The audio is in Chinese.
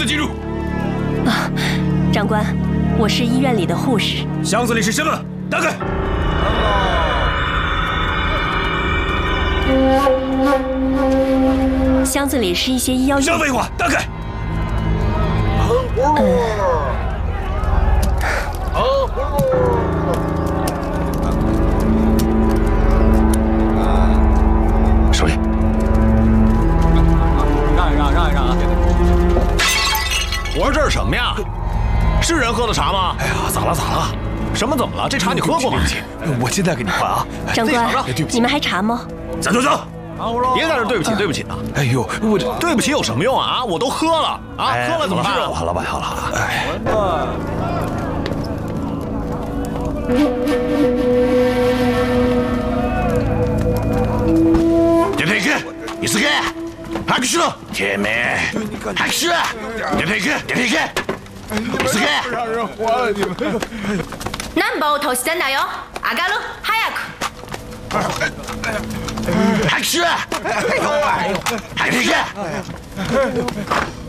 进入。 啊，长官，我是医院里的护士。 箱子里是什么？打开。 箱子里是一些医药用少废话，打开。手里。 让一让啊！我说这是什么呀？是人喝的茶吗？ 哎呀，咋了？ 什么怎么了？这茶你喝过吗？ 对不起，我现在给你换啊。 长官，你们还查吗？ 走。 别在这对不起的。 哎呦，我这对不起有什么用啊？我都喝了啊，喝了怎么办？ 好了。哎。 别配克，你是谁？还去了？铁妹，还去？别配克，你是谁？ 让人活了你们！ 난뭐 더 있었나요? 아가루 하야쿠. 还去？还去？